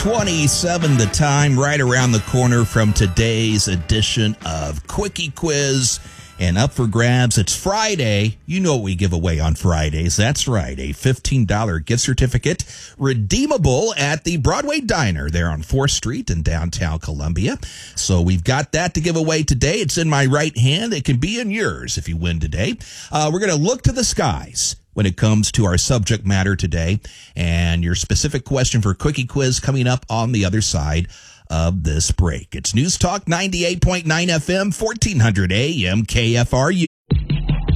6:27 the time, right around the corner from today's edition of Quickie Quiz. And up for grabs, it's Friday. You know what we give away on Fridays. That's right, a $15 gift certificate redeemable at the Broadway Diner there on 4th Street in downtown Columbia. So we've got that to give away today. It's in my right hand. It can be in yours if you win today. We're going to look to the skies when it comes to our subject matter today, and your specific question for Quickie Quiz coming up on the other side of this break. It's News Talk 98.9 FM, 1400 AM KFRU.